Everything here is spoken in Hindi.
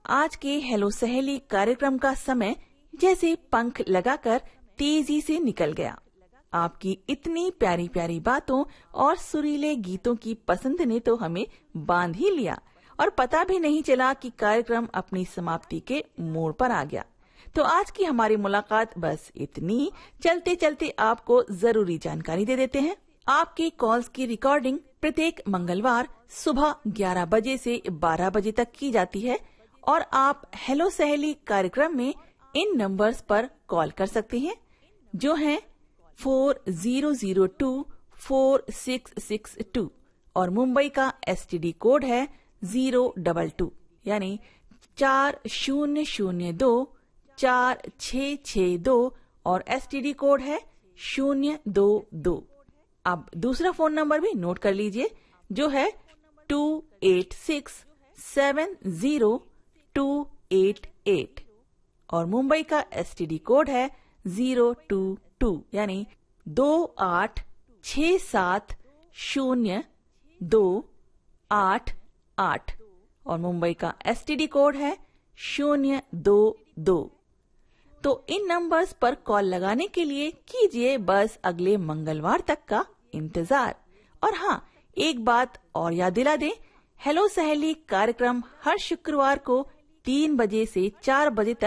आज के हेलो सहेली कार्यक्रम का समय जैसे पंख लगाकर तेजी से निकल गया। आपकी इतनी प्यारी प्यारी बातों और सुरीले गीतों की पसंद ने तो हमें बांध ही लिया और पता भी नहीं चला कि कार्यक्रम अपनी समाप्ति के मोड़ पर आ गया। तो आज की हमारी मुलाकात बस इतनी। चलते चलते आपको जरूरी जानकारी दे देते हैं। आपके कॉल्स की रिकॉर्डिंग प्रत्येक मंगलवार सुबह 11 बजे से 12 बजे तक की जाती है और आप हेलो सहेली कार्यक्रम में इन नंबर्स पर कॉल कर सकते हैं जो हैं 40024662 और मुंबई का STD कोड है 022 यानी 40024662 और STD कोड है 022। अब दूसरा फोन नंबर भी नोट कर लीजिए जो है 28670288 और मुंबई का STD कोड है 022 यानी 28670288 और मुंबई का STD कोड है 022। तो इन नंबर्स पर कॉल लगाने के लिए कीजिए बस अगले मंगलवार तक का इंतजार। और हाँ, एक बात और याद दिला दें, हेलो सहेली कार्यक्रम हर शुक्रवार को 3 बजे से 4 बजे तक